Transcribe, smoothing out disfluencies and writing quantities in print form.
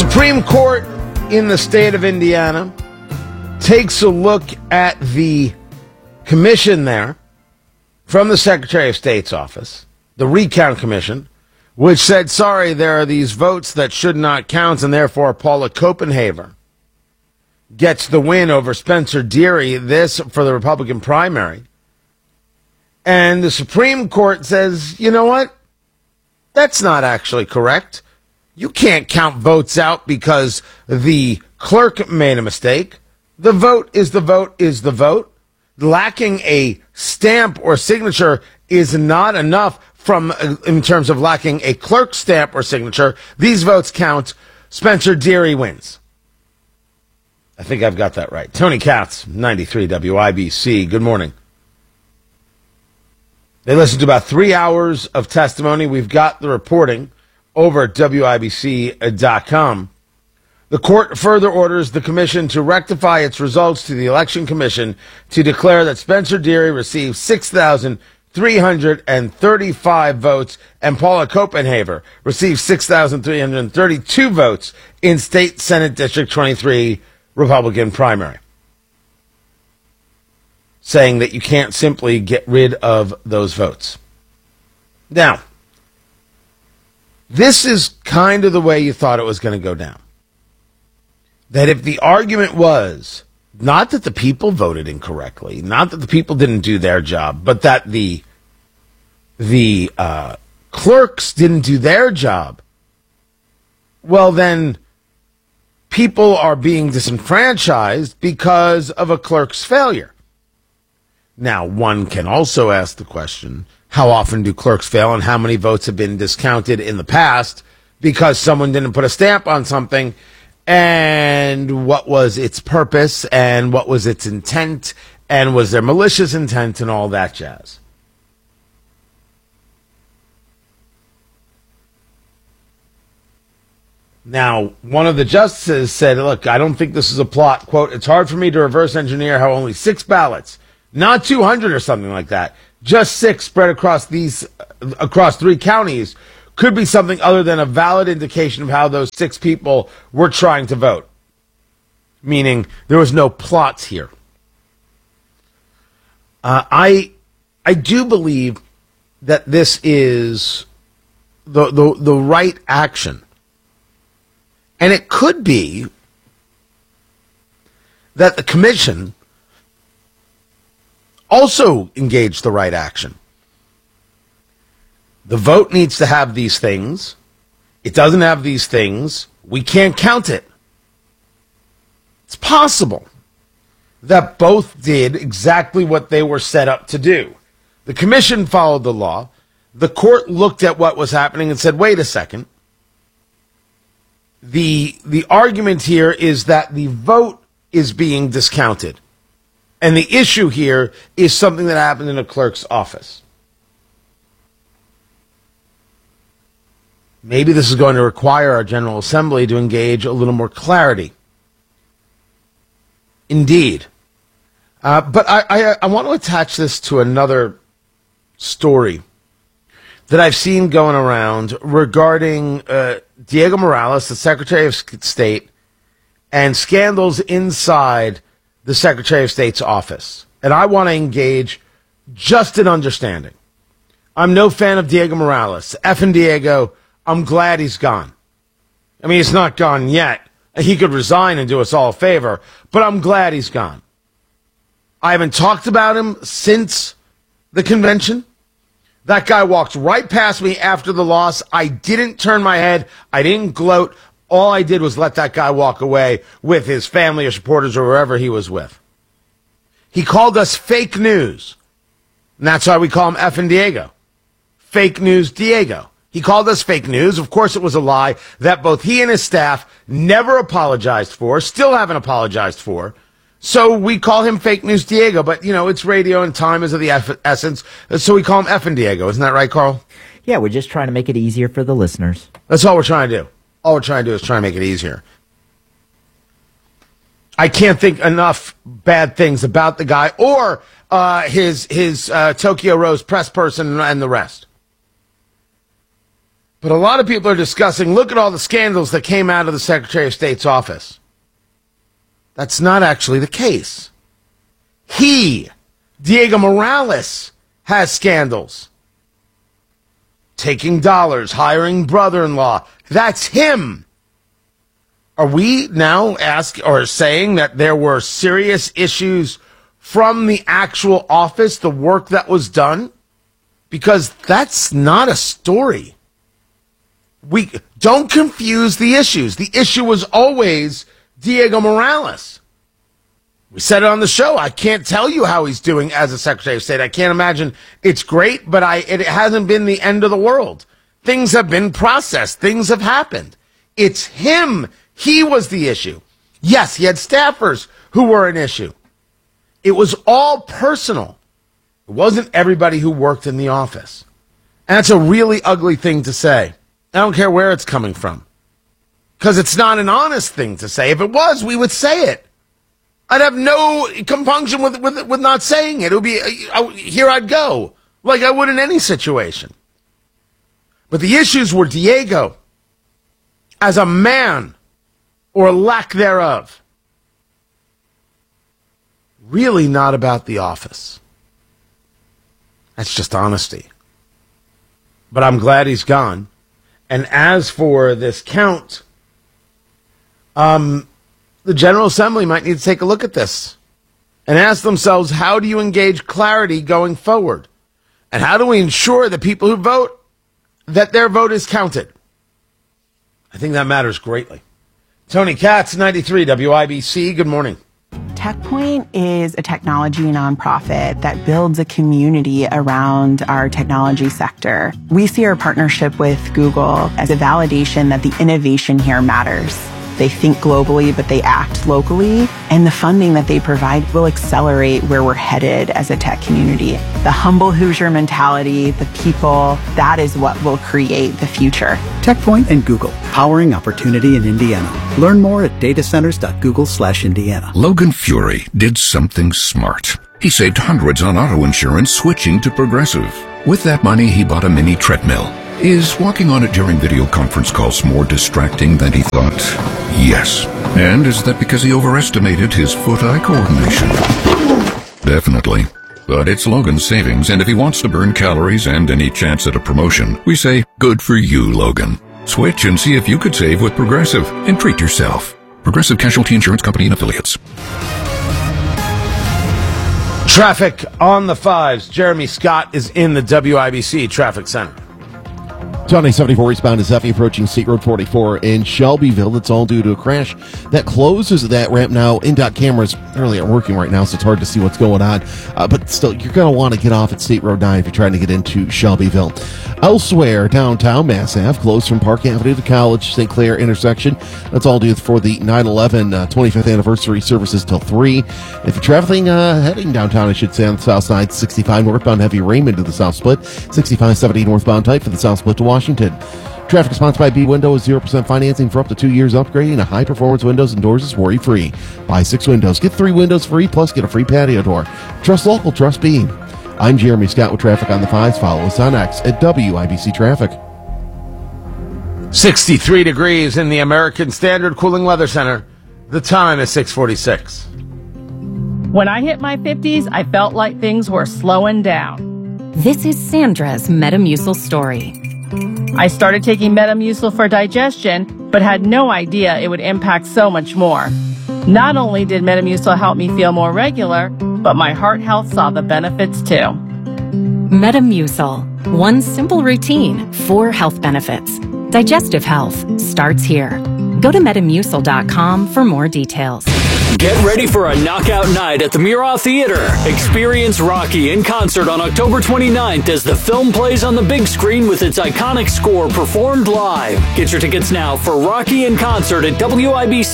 Supreme Court in the state of Indiana takes a look at the commission there from the Secretary of State's office, the recount commission, which said, sorry, there are these votes that should not count, and therefore Paula Copenhaver gets the win over Spencer Deary, this for the Republican primary. And the Supreme Court says, you know what? That's not actually correct. You can't count votes out because the clerk made a mistake. The vote is the vote is the vote. Lacking a stamp or signature is not enough in terms of lacking a clerk stamp or signature. These votes count. Spencer Deary wins. I think I've got that right. Tony Katz, 93 WIBC. Good morning. They listened to about 3 hours of testimony. We've got the reporting over at WIBC.com. The court further orders the commission to rectify its results to the Election Commission to declare that Spencer Deary received 6,335 votes and Paula Copenhaver received 6,332 votes in State Senate District 23 Republican primary, saying that you can't simply get rid of those votes. Now, this is kind of the way you thought it was going to go down. That if the argument was not that the people voted incorrectly, not that the people didn't do their job, but that the clerks didn't do their job, well, then people are being disenfranchised because of a clerk's failure. Now, one can also ask the question, how often do clerks fail and how many votes have been discounted in the past because someone didn't put a stamp on something, and what was its purpose and what was its intent, and was there malicious intent and all that jazz. Now, one of the justices said, look, I don't think this is a plot. Quote, it's hard for me to reverse engineer how only 6 ballots, not 200 or something like that, just 6 spread across 3 counties could be something other than a valid indication of how those 6 people were trying to vote. Meaning there was no plots here. I do believe that this is the right action. And it could be that the commission also engaged the right action. The vote needs to have these things. It doesn't have these things. We can't count it. It's possible that both did exactly what they were set up to do. The commission followed the law. The court looked at what was happening and said, wait a second. The argument here is that the vote is being discounted. And the issue here is something that happened in a clerk's office. Maybe this is going to require our General Assembly to engage a little more clarity. Indeed. But I want to attach this to another story that I've seen going around regarding Diego Morales, the Secretary of State, and scandals inside the Secretary of State's office. And I want to engage just in understanding. I'm no fan of Diego Morales. Effing Diego, I'm glad he's gone. I mean, he's not gone yet. He could resign and do us all a favor, but I'm glad he's gone. I haven't talked about him since the convention. That guy walked right past me after the loss. I didn't turn my head. I didn't gloat. All I did was let that guy walk away with his family or supporters or wherever he was with. He called us fake news. And that's why we call him effing Diego. Fake news Diego. He called us fake news. Of course, it was a lie that both he and his staff never apologized for, still haven't apologized for. So we call him fake news Diego. But, you know, it's radio and time is of the essence. So we call him effing Diego. Isn't that right, Carl? Yeah, we're just trying to make it easier for the listeners. That's all we're trying to do. All we're trying to do is try and make it easier. I can't think enough bad things about the guy or his Tokyo Rose press person and the rest. But a lot of people are discussing, look at all the scandals that came out of the Secretary of State's office. That's not actually the case. Diego Morales, has scandals. Taking dollars, hiring brother-in-law. That's him. Are we now saying that there were serious issues from the actual office, the work that was done? Because that's not a story. We don't confuse the issues. The issue was always Diego Morales. We said it on the show. I can't tell you how he's doing as a Secretary of State. I can't imagine it's great, but it hasn't been the end of the world. Things have been processed. Things have happened. It's him. He was the issue. Yes, he had staffers who were an issue. It was all personal. It wasn't everybody who worked in the office. And that's a really ugly thing to say. I don't care where it's coming from. Because it's not an honest thing to say. If it was, we would say it. I'd have no compunction with not saying it. It would be, here I'd go, like I would in any situation. But the issues were Diego as a man, or lack thereof. Really not about the office. That's just honesty. But I'm glad he's gone. And as for this count, the General Assembly might need to take a look at this and ask themselves, how do you engage clarity going forward? And how do we ensure that people who vote, that their vote is counted? I think that matters greatly. Tony Katz, 93 WIBC. Good morning. TechPoint is a technology nonprofit that builds a community around our technology sector. We see our partnership with Google as a validation that the innovation here matters. They think globally, but they act locally. And the funding that they provide will accelerate where we're headed as a tech community. The humble Hoosier mentality, the people, that is what will create the future. TechPoint and Google, powering opportunity in Indiana. Learn more at datacenters.google/Indiana. Logan Fury did something smart. He saved hundreds on auto insurance switching to Progressive. With that money, he bought a mini treadmill. Is walking on it during video conference calls more distracting than he thought? Yes. And is that because he overestimated his foot-eye coordination? Definitely. But it's Logan's savings, and if he wants to burn calories and any chance at a promotion, we say, good for you, Logan. Switch and see if you could save with Progressive and treat yourself. Progressive Casualty Insurance Company and Affiliates. Traffic on the 5s. Jeremy Scott is in the WIBC Traffic Center. Tony, 74 eastbound is heavy approaching State Road 44 in Shelbyville. It's all due to a crash that closes that ramp now. INDOT cameras really aren't working right now, so it's hard to see what's going on. But still, you're going to want to get off at State Road 9 if you're trying to get into Shelbyville. Elsewhere, downtown Mass Ave, closed from Park Avenue to College St. Clair intersection. That's all due for the 9/11 25th anniversary services till 3. If you're traveling, heading downtown, I should say, on the south side, 65 northbound heavy Raymond to the south split, 6570 northbound tight for the south split to Washington. Traffic sponsored by B-Window with 0% financing for up to 2 years, upgrading to high-performance windows and doors is worry-free. Buy 6 windows, get 3 windows free, plus get a free patio door. Trust local, trust B. I'm Jeremy Scott with traffic on the 5s. Follow us on X at WIBC Traffic. 63 degrees in the American Standard Cooling Weather Center. The time is 6:46. When I hit my 50s, I felt like things were slowing down. This is Sandra's Metamucil story. I started taking Metamucil for digestion, but had no idea it would impact so much more. Not only did Metamucil help me feel more regular, but my heart health saw the benefits too. Metamucil. One simple routine, 4 health benefits. Digestive health starts here. Go to Metamucil.com for more details. Get ready for a knockout night at the Murat Theater. Experience Rocky in concert on October 29th as the film plays on the big screen with its iconic score performed live. Get your tickets now for Rocky in concert at WIBC.